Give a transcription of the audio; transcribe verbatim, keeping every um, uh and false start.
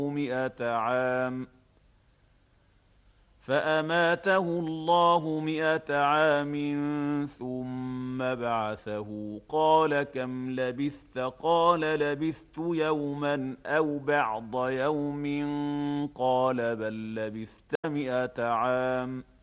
مئة عام فأماته الله مئة عام ثم بعثه قال كم لبثت قال لبثت يوما أو بعض يوم قال بل لبثت مئة عام